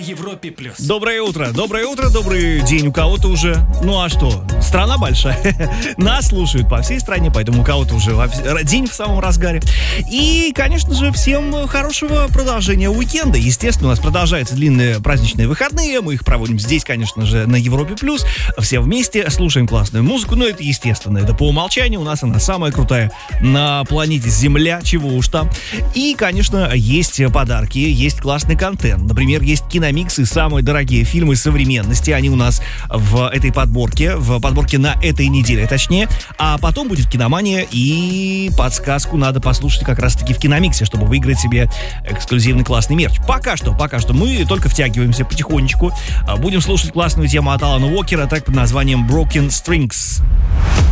Европе плюс. Доброе утро, добрый день у кого-то уже. Ну а что, страна большая, нас слушают по всей стране, поэтому у кого-то уже день в самом разгаре. И, конечно же, всем хорошего продолжения уикенда. Естественно, у нас продолжаются длинные праздничные выходные, мы их проводим здесь, конечно же, на Европе плюс. Все вместе слушаем классную музыку, но это естественно, это по умолчанию, у нас она самая крутая на планете Земля, чего уж там. И, конечно, есть подарки, есть классный контент. Например, есть киномиксы, самые дорогие фильмы современности. Они у нас в этой подборке, на этой неделе, точнее. А потом будет киномания, и подсказку надо послушать как раз-таки в киномиксе, чтобы выиграть себе эксклюзивный классный мерч. Пока что мы только втягиваемся потихонечку. Будем слушать классную тему от Алана Уокера, трек под названием Broken Strings.